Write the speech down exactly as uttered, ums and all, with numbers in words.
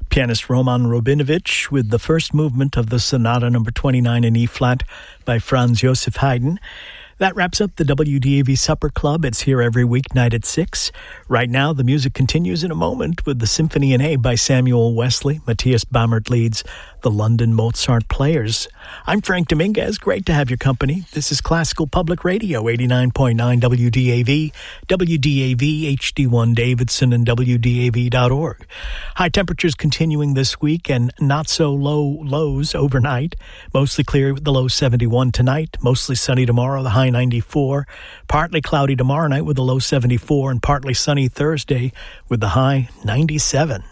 Pianist Roman Robinovich with the first movement of the Sonata number twenty-nine in E-flat by Franz Joseph Haydn. That wraps up the W D A V Supper Club. It's here every weeknight at six. Right now, the music continues in a moment with the Symphony in A by Samuel Wesley. Matthias Bammert leads the London Mozart Players. I'm Frank Dominguez. Great to have your company. This is Classical Public Radio, eighty-nine point nine W D A V, W D A V, H D one Davidson, and W D A V dot org. High temperatures continuing this week and not so low lows overnight. Mostly clear with the low seventy-one tonight. Mostly sunny tomorrow, the high ninety-four. Partly cloudy tomorrow night with the low seventy-four, and partly sunny Thursday with the high ninety-seven.